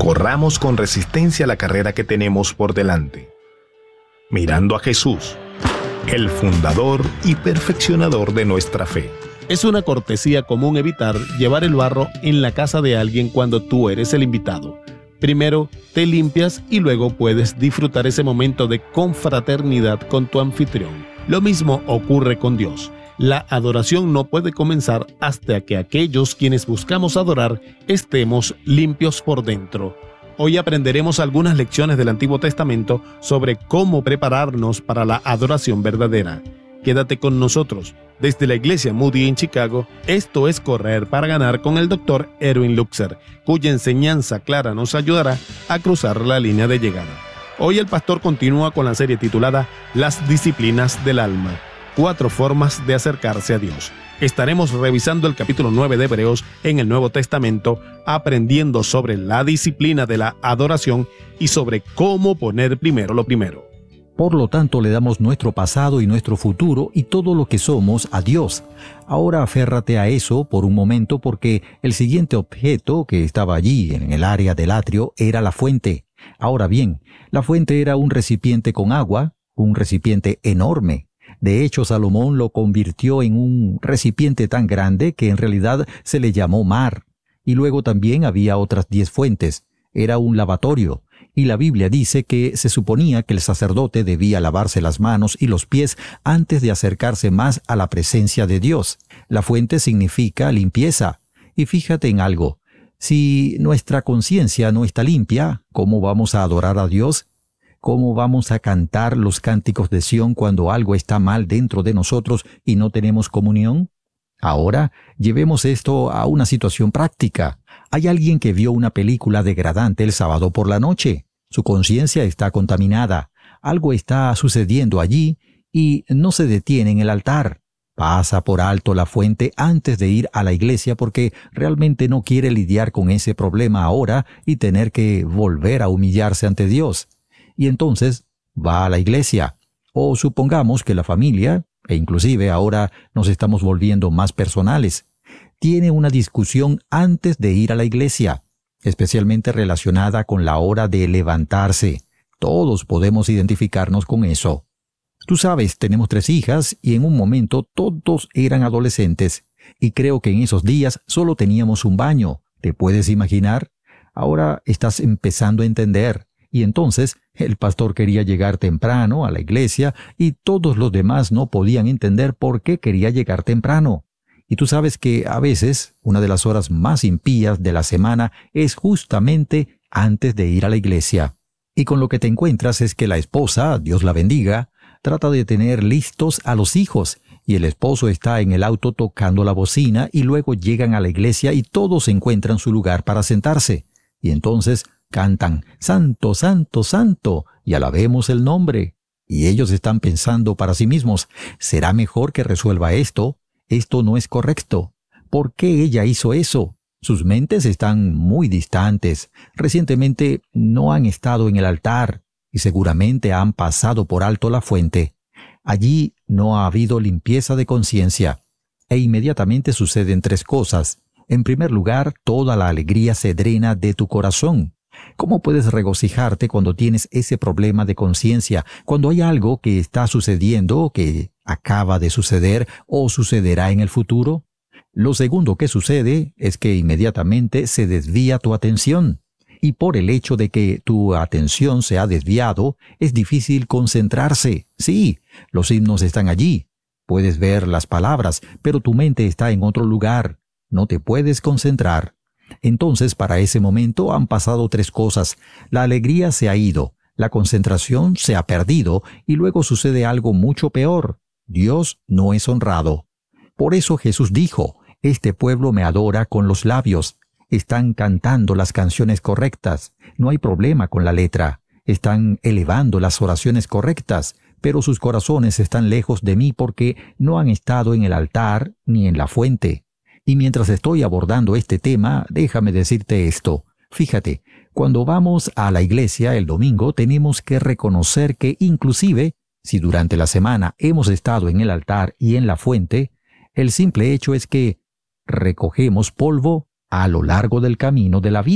corramos con resistencia la carrera que tenemos por delante, mirando a Jesús, el fundador y perfeccionador de nuestra fe. Es una cortesía común evitar llevar el barro en la casa de alguien cuando tú eres el invitado. Primero te limpias y luego puedes disfrutar ese momento de confraternidad con tu anfitrión. Lo mismo ocurre con Dios. La adoración no puede comenzar hasta que aquellos quienes buscamos adorar estemos limpios por dentro. Hoy aprenderemos algunas lecciones del Antiguo Testamento sobre cómo prepararnos para la adoración verdadera. Quédate con nosotros. Desde la Iglesia Moody en Chicago, esto es Correr para Ganar con el Dr. Erwin Lutzer, cuya enseñanza clara nos ayudará a cruzar la línea de llegada. Hoy el pastor continúa con la serie titulada Las disciplinas del alma, 4 formas de acercarse a Dios. Estaremos revisando el capítulo 9 de Hebreos en el Nuevo Testamento, aprendiendo sobre la disciplina de la adoración y sobre cómo poner primero lo primero. Por lo tanto, le damos nuestro pasado y nuestro futuro y todo lo que somos a Dios. Ahora aférrate a eso por un momento porque el siguiente objeto que estaba allí en el área del atrio era la fuente. Ahora bien, la fuente era un recipiente con agua, un recipiente enorme. De hecho, Salomón lo convirtió en un recipiente tan grande que en realidad se le llamó mar. Y luego también había otras 10 fuentes. Era un lavatorio. Y la Biblia dice que se suponía que el sacerdote debía lavarse las manos y los pies antes de acercarse más a la presencia de Dios. La fuente significa limpieza. Y fíjate en algo. Si nuestra conciencia no está limpia, ¿cómo vamos a adorar a Dios? ¿Cómo vamos a cantar los cánticos de Sión cuando algo está mal dentro de nosotros y no tenemos comunión? Ahora, llevemos esto a una situación práctica. Hay alguien que vio una película degradante el sábado por la noche. Su conciencia está contaminada. Algo está sucediendo allí y no se detiene en el altar. Pasa por alto la fuente antes de ir a la iglesia porque realmente no quiere lidiar con ese problema ahora y tener que volver a humillarse ante Dios. Y entonces va a la iglesia. O supongamos que la familia, e inclusive ahora nos estamos volviendo más personales, tiene una discusión antes de ir a la iglesia, especialmente relacionada con la hora de levantarse. Todos podemos identificarnos con eso. Tú sabes, tenemos 3 hijas y en un momento todos eran adolescentes. Y creo que en esos días solo teníamos un baño. ¿Te puedes imaginar? Ahora estás empezando a entender. Y entonces el pastor quería llegar temprano a la iglesia y todos los demás no podían entender por qué quería llegar temprano. Y tú sabes que a veces una de las horas más impías de la semana es justamente antes de ir a la iglesia. Y con lo que te encuentras es que la esposa, Dios la bendiga, trata de tener listos a los hijos y el esposo está en el auto tocando la bocina y luego llegan a la iglesia y todos encuentran su lugar para sentarse. Y entonces cantan, Santo, Santo, Santo, y alabemos el nombre. Y ellos están pensando para sí mismos, ¿será mejor que resuelva esto? Esto no es correcto. ¿Por qué ella hizo eso? Sus mentes están muy distantes. Recientemente no han estado en el altar y seguramente han pasado por alto la fuente. Allí no ha habido limpieza de conciencia. E inmediatamente suceden 3 cosas. En primer lugar, toda la alegría se drena de tu corazón. ¿Cómo puedes regocijarte cuando tienes ese problema de conciencia, cuando hay algo que está sucediendo, que acaba de suceder o sucederá en el futuro? Lo segundo que sucede es que inmediatamente se desvía tu atención. Y por el hecho de que tu atención se ha desviado, es difícil concentrarse. Sí, los himnos están allí. Puedes ver las palabras, pero tu mente está en otro lugar. No te puedes concentrar. Entonces, para ese momento han pasado 3 cosas. La alegría se ha ido, la concentración se ha perdido y luego sucede algo mucho peor. Dios no es honrado. Por eso Jesús dijo, este pueblo me adora con los labios. Están cantando las canciones correctas. No hay problema con la letra. Están elevando las oraciones correctas, pero sus corazones están lejos de mí porque no han estado en el altar ni en la fuente. Y mientras estoy abordando este tema, déjame decirte esto. Fíjate, cuando vamos a la iglesia el domingo tenemos que reconocer que inclusive, si durante la semana hemos estado en el altar y en la fuente, el simple hecho es que recogemos polvo a lo largo del camino de la vida.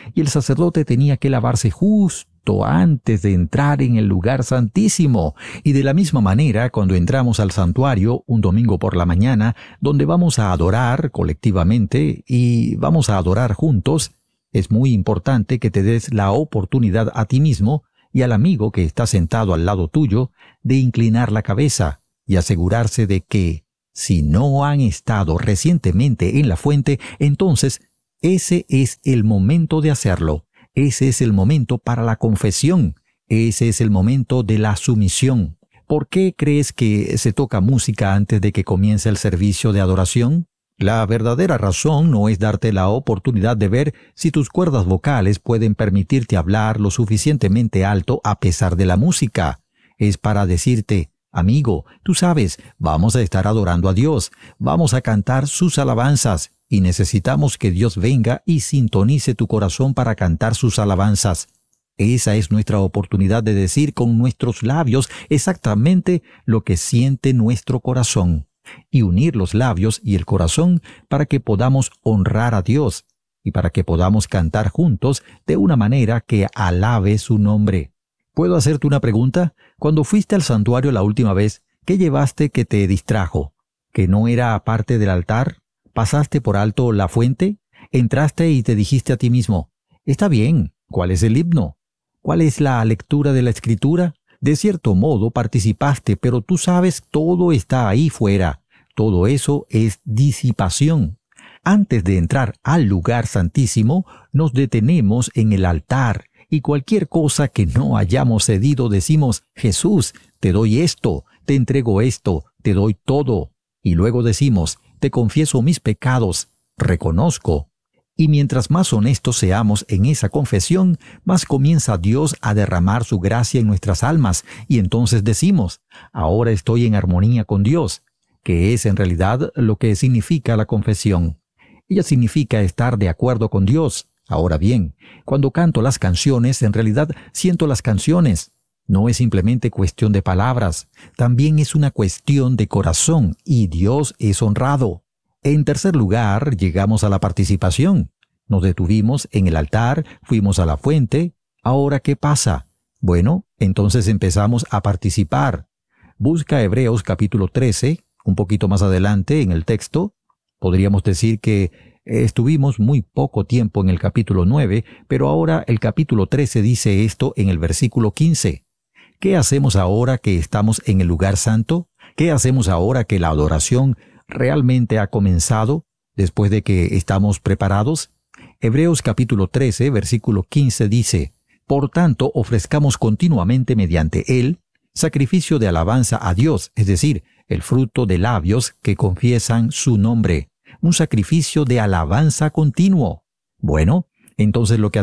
y el sacerdote tenía que lavarse justo antes de entrar en el lugar santísimo. Y de la misma manera, cuando entramos al santuario un domingo por la mañana, donde vamos a adorar colectivamente y vamos a adorar juntos, es muy importante que te des la oportunidad a ti mismo y al amigo que está sentado al lado tuyo de inclinar la cabeza y asegurarse de que, si no han estado recientemente en la fuente, entonces ese es el momento de hacerlo. Ese es el momento para la confesión. Ese es el momento de la sumisión. ¿Por qué crees que se toca música antes de que comience el servicio de adoración? La verdadera razón no es darte la oportunidad de ver si tus cuerdas vocales pueden permitirte hablar lo suficientemente alto a pesar de la música. Es para decirte: amigo, tú sabes, vamos a estar adorando a Dios, vamos a cantar sus alabanzas, y necesitamos que Dios venga y sintonice tu corazón para cantar sus alabanzas. Esa es nuestra oportunidad de decir con nuestros labios exactamente lo que siente nuestro corazón, y unir los labios y el corazón para que podamos honrar a Dios, y para que podamos cantar juntos de una manera que alabe su nombre. ¿Puedo hacerte una pregunta? Cuando fuiste al santuario la última vez, ¿qué llevaste que te distrajo? ¿Que no era parte del altar? ¿Pasaste por alto la fuente? ¿Entraste y te dijiste a ti mismo: está bien, ¿cuál es el himno? ¿Cuál es la lectura de la Escritura? De cierto modo participaste, pero tú sabes, todo está ahí fuera. Todo eso es disipación. Antes de entrar al lugar santísimo, nos detenemos en el altar, y cualquier cosa que no hayamos cedido decimos: Jesús, te doy esto, te entrego esto, te doy todo. Y luego decimos: te confieso mis pecados, reconozco. Y mientras más honestos seamos en esa confesión, más comienza Dios a derramar su gracia en nuestras almas, y entonces decimos: ahora estoy en armonía con Dios, que es en realidad lo que significa la confesión. Ella significa estar de acuerdo con Dios. Ahora bien, cuando canto las canciones, en realidad siento las canciones. No es simplemente cuestión de palabras, también es una cuestión de corazón, y Dios es honrado. En tercer lugar, llegamos a la participación. Nos detuvimos en el altar, fuimos a la fuente. ¿Ahora qué pasa? Bueno, entonces empezamos a participar. Busca Hebreos capítulo 13, un poquito más adelante en el texto. Podríamos decir que estuvimos muy poco tiempo en el capítulo 9, pero ahora el capítulo 13 dice esto en el versículo 15. ¿Qué hacemos ahora que estamos en el lugar santo? ¿Qué hacemos ahora que la adoración realmente ha comenzado, después de que estamos preparados? Hebreos capítulo 13, versículo 15 dice: por tanto, ofrezcamos continuamente mediante él sacrificio de alabanza a Dios, es decir, el fruto de labios que confiesan su nombre, un sacrificio de alabanza continuo. Bueno, entonces lo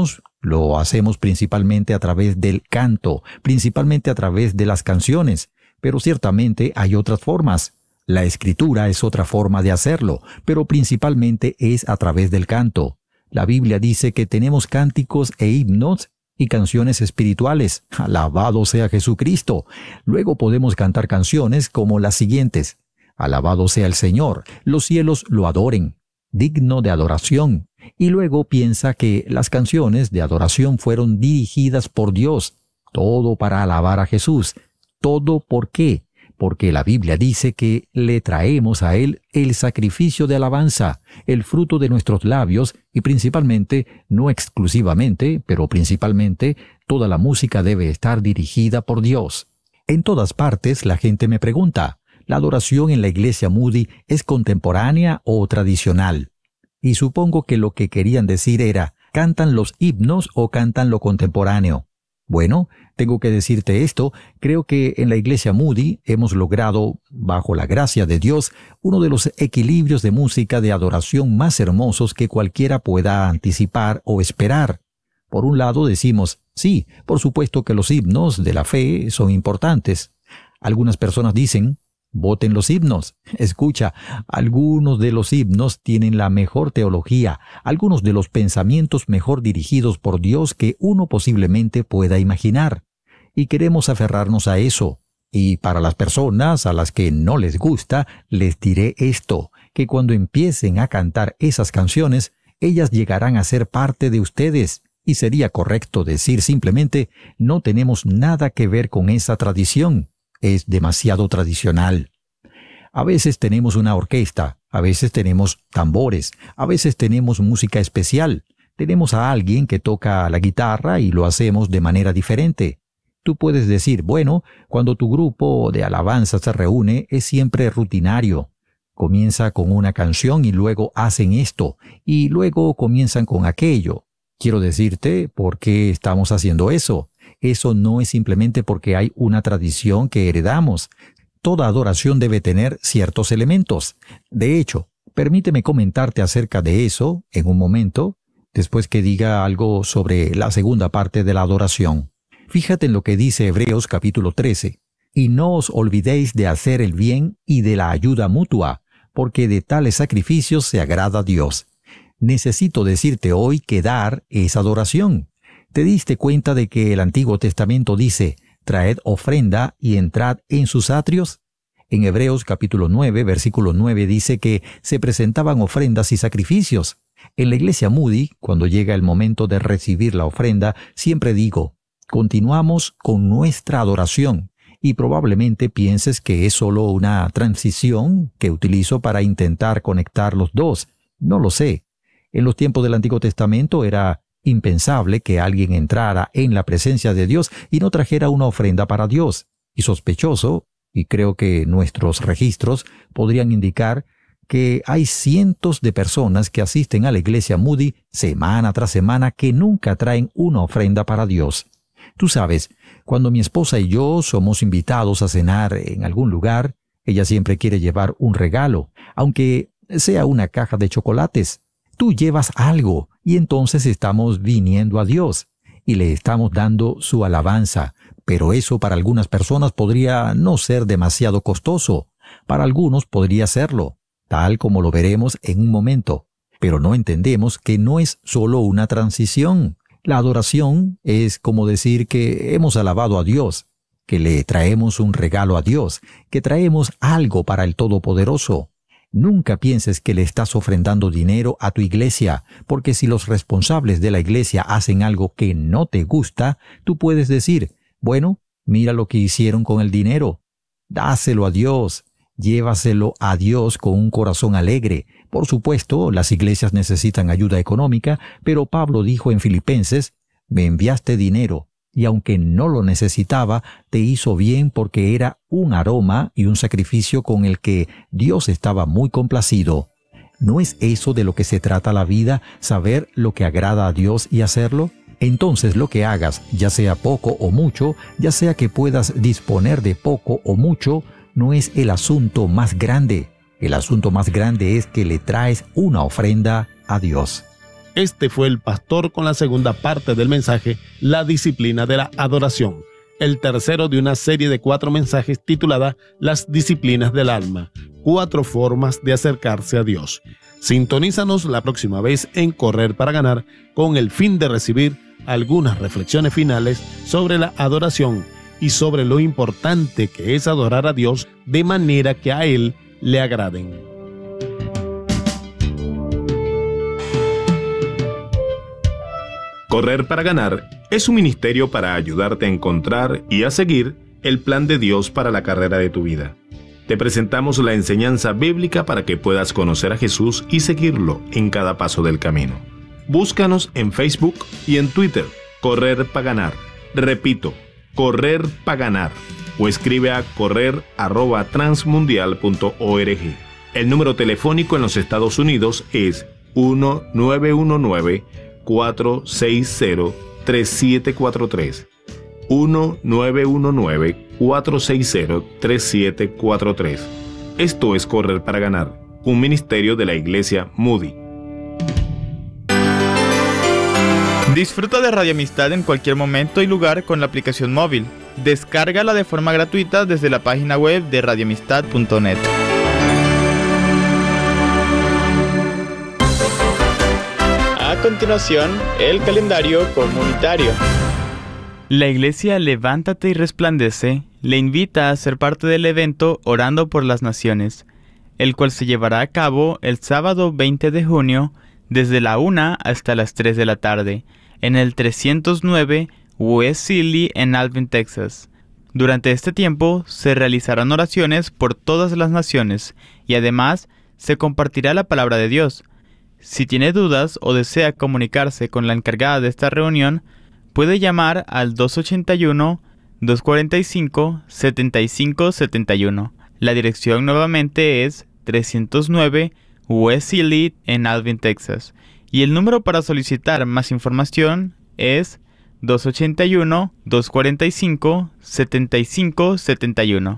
hacemos principalmente a través del canto, principalmente a través de las canciones, pero ciertamente hay otras formas. La escritura es otra forma de hacerlo, pero principalmente es a través del canto. La Biblia dice que tenemos cánticos e himnos y canciones espirituales. Alabado sea Jesucristo. Luego podemos cantar canciones como las siguientes: alabado sea el Señor, los cielos lo adoren, digno de adoración. Y luego piensa que las canciones de adoración fueron dirigidas por Dios, todo para alabar a Jesús. ¿Todo por qué? Porque la Biblia dice que le traemos a Él el sacrificio de alabanza, el fruto de nuestros labios, y principalmente, no exclusivamente, pero principalmente, toda la música debe estar dirigida por Dios. En todas partes la gente me pregunta: ¿la adoración en la iglesia Moody es contemporánea o tradicional? Y supongo que lo que querían decir era: ¿cantan los himnos o cantan lo contemporáneo? Bueno, tengo que decirte esto: creo que en la iglesia Moody hemos logrado, bajo la gracia de Dios, uno de los equilibrios de música de adoración más hermosos que cualquiera pueda anticipar o esperar. Por un lado decimos: sí, por supuesto que los himnos de la fe son importantes. Algunas personas dicen: voten los himnos. Escucha, algunos de los himnos tienen la mejor teología, algunos de los pensamientos mejor dirigidos por Dios que uno posiblemente pueda imaginar. Y queremos aferrarnos a eso. Y para las personas a las que no les gusta, les diré esto: que cuando empiecen a cantar esas canciones, ellas llegarán a ser parte de ustedes, y sería correcto decir simplemente, no tenemos nada que ver con esa tradición. Es demasiado tradicional. A veces tenemos una orquesta, a veces tenemos tambores, a veces tenemos música especial. Tenemos a alguien que toca la guitarra y lo hacemos de manera diferente. Tú puedes decir, bueno, cuando tu grupo de alabanza se reúne es siempre rutinario. Comienza con una canción y luego hacen esto, y luego comienzan con aquello. Quiero decirte por qué estamos haciendo eso. Eso no es simplemente porque hay una tradición que heredamos. Toda adoración debe tener ciertos elementos. De hecho, permíteme comentarte acerca de eso en un momento, después que diga algo sobre la segunda parte de la adoración. Fíjate en lo que dice Hebreos capítulo 13. Y no os olvidéis de hacer el bien y de la ayuda mutua, porque de tales sacrificios se agrada a Dios. Necesito decirte hoy que dar es adoración. ¿Te diste cuenta de que el Antiguo Testamento dice, traed ofrenda y entrad en sus atrios? En Hebreos capítulo 9, versículo 9 dice que se presentaban ofrendas y sacrificios. En la iglesia Moody, cuando llega el momento de recibir la ofrenda, siempre digo, continuamos con nuestra adoración, y probablemente pienses que es solo una transición que utilizo para intentar conectar los dos. No lo sé. En los tiempos del Antiguo Testamento era impensable que alguien entrara en la presencia de Dios y no trajera una ofrenda para Dios. Y sospechoso, y creo que nuestros registros podrían indicar que hay cientos de personas que asisten a la iglesia Moody semana tras semana que nunca traen una ofrenda para Dios. Tú sabes, cuando mi esposa y yo somos invitados a cenar en algún lugar, ella siempre quiere llevar un regalo, aunque sea una caja de chocolates. Tú llevas algo y entonces estamos viniendo a Dios y le estamos dando su alabanza, pero eso para algunas personas podría no ser demasiado costoso. Para algunos podría serlo, tal como lo veremos en un momento, pero no entendemos que no es solo una transición. La adoración es como decir que hemos alabado a Dios, que le traemos un regalo a Dios, que traemos algo para el Todopoderoso. Nunca pienses que le estás ofrendando dinero a tu iglesia, porque si los responsables de la iglesia hacen algo que no te gusta, tú puedes decir, bueno, mira lo que hicieron con el dinero. Dáselo a Dios. Llévaselo a Dios con un corazón alegre. Por supuesto, las iglesias necesitan ayuda económica, pero Pablo dijo en Filipenses, me enviaste dinero, y aunque no lo necesitaba, te hizo bien porque era un aroma y un sacrificio con el que Dios estaba muy complacido. ¿No es eso de lo que se trata la vida, saber lo que agrada a Dios y hacerlo? Entonces lo que hagas, ya sea poco o mucho, ya sea que puedas disponer de poco o mucho, no es el asunto más grande. El asunto más grande es que le traes una ofrenda a Dios. Este fue el pastor con la segunda parte del mensaje, La disciplina de la adoración. El tercero de una serie de 4 mensajes titulada Las disciplinas del alma. 4 formas de acercarse a Dios. Sintonízanos la próxima vez en Correr para Ganar con el fin de recibir algunas reflexiones finales sobre la adoración y sobre lo importante que es adorar a Dios de manera que a Él le agraden. Correr para Ganar es un ministerio para ayudarte a encontrar y a seguir el plan de Dios para la carrera de tu vida. Te presentamos la enseñanza bíblica para que puedas conocer a Jesús y seguirlo en cada paso del camino. Búscanos en Facebook y en Twitter, Correr para Ganar. Repito, Correr para Ganar, o escribe a correr@transmundial.org. El número telefónico en los Estados Unidos es 1-919-460-3743. 1-919-460-3743. Esto es Correr para Ganar, un ministerio de la iglesia Moody. Disfruta de Radio Amistad en cualquier momento y lugar con la aplicación móvil. Descárgala de forma gratuita desde la página web de radioamistad.net. A continuación, el calendario comunitario. La iglesia Levántate y Resplandece le invita a ser parte del evento Orando por las Naciones, el cual se llevará a cabo el sábado 20 de junio desde la 1 hasta las 3 de la tarde, en el 309 West Sealy en Alvin, Texas. Durante este tiempo se realizarán oraciones por todas las naciones y además se compartirá la palabra de Dios. Si tiene dudas o desea comunicarse con la encargada de esta reunión, puede llamar al 281-245-7571. La dirección nuevamente es 309 West Sealy en Alvin, Texas. Y el número para solicitar más información es 281-245-7571.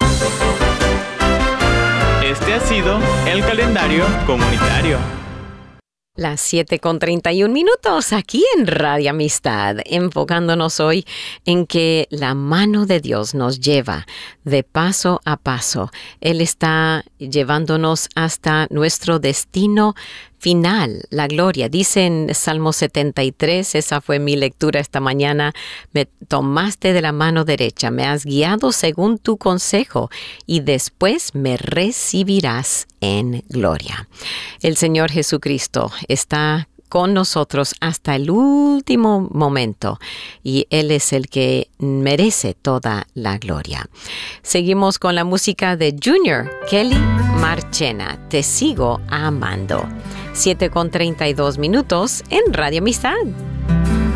Este ha sido el calendario comunitario. Las 7:31 aquí en Radio Amistad, enfocándonos hoy en que la mano de Dios nos lleva de paso a paso. Él está llevándonos hasta nuestro destino final, la gloria. Dice en Salmo 73, esa fue mi lectura esta mañana: me tomaste de la mano derecha, me has guiado según tu consejo y después me recibirás en gloria. El Señor Jesucristo está con nosotros hasta el último momento y Él es el que merece toda la gloria. Seguimos con la música de Junior Kelly Marchena, Te sigo amando. 7:32 en Radio Amistad.